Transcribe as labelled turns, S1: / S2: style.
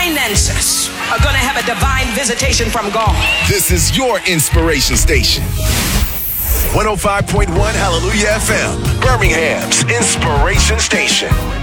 S1: finances are going to have a divine visitation from God.
S2: This is your inspiration station. 105.1 Hallelujah FM, Birmingham's inspiration station.